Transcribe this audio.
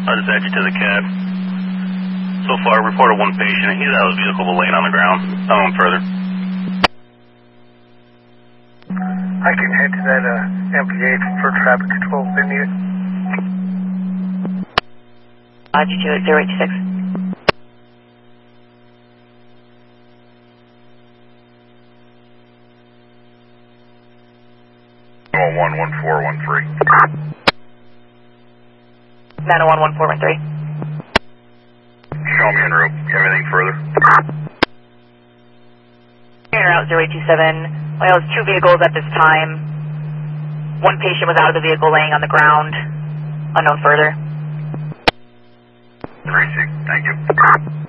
I'll dispatch you to the cab. So far, reported one patient. He's out of his vehicle but laying on the ground. Not on further. I can head to that MPA for traffic control if they need it. G2 at 086. Oh, 11413. 901-1413. Show me en route. You have anything further? En route 0827. Well, there's two vehicles at this time. One patient was out of the vehicle laying on the ground. Unknown further. 36. Thank you.